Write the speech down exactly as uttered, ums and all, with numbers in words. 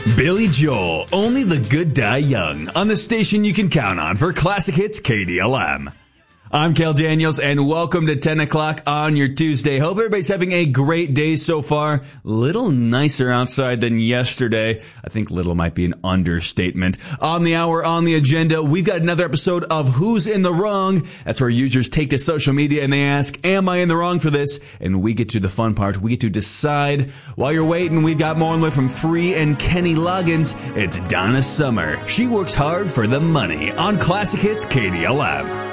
Billy Joel, Only the Good Die Young, on the station you can count on for classic hits K D L M. I'm Cal Daniels, and welcome to ten o'clock on your Tuesday. Hope everybody's having a great day so far. Little nicer outside than yesterday. I think little might be an understatement. On the hour, on the agenda, we've got another episode of Who's in the Wrong. That's where users take to social media and they ask, am I in the wrong for this? And we get to the fun part. We get to decide. While you're waiting, we've got more on the way from Free and Kenny Loggins. It's Donna Summer. She works hard for the money on Classic Hits K D L M.